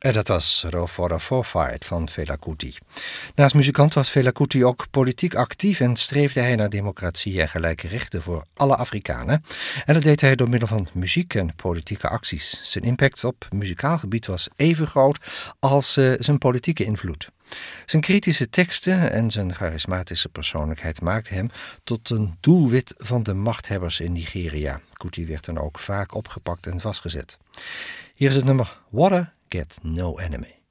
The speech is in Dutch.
En dat was Row for a Forfight van Fela Kuti. Naast muzikant was Fela Kuti ook politiek actief en streefde hij naar democratie en gelijke rechten voor alle Afrikanen. En dat deed hij door middel van muziek en politieke acties. Zijn impact op muzikaal gebied was even groot als zijn politieke invloed. Zijn kritische teksten en zijn charismatische persoonlijkheid maakten hem tot een doelwit van de machthebbers in Nigeria. Kuti werd dan ook vaak opgepakt en vastgezet. Hier is het nummer Water Get No Enemy.